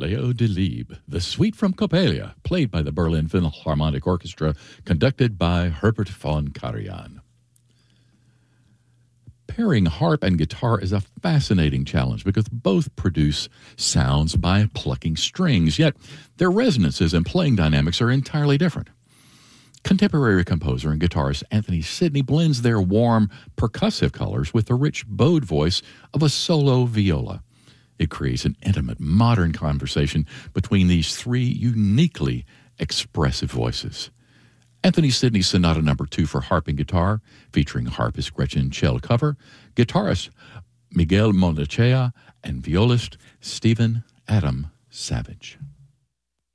Leo Delibes, the Suite from Coppelia, played by the Berlin Philharmonic Orchestra, conducted by Herbert von Karajan. Pairing harp and guitar is a fascinating challenge because both produce sounds by plucking strings, yet their resonances and playing dynamics are entirely different. Contemporary composer and guitarist Anthony Sidney blends their warm, percussive colors with the rich bowed voice of a solo viola. It creates an intimate, modern conversation between these three uniquely expressive voices. Anthony Sidney's Sonata No. 2 for harp and guitar, featuring harpist Gretchen Schell-Cover, guitarist Miguel Montoya, and violist Stephen Adam Savage.